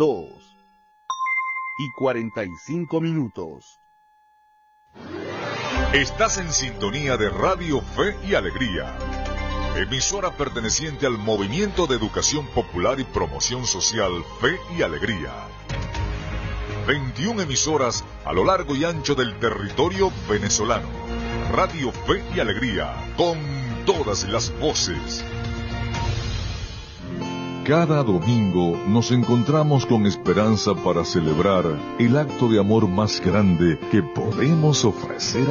2:45. Estás en sintonía de Radio Fe y Alegría, emisora perteneciente al Movimiento de Educación Popular y Promoción Social Fe y Alegría. 21 emisoras a lo largo y ancho del territorio venezolano. Radio Fe y Alegría, con todas las voces. Cada domingo nos encontramos con esperanza para celebrar el acto de amor más grande que podemos ofrecer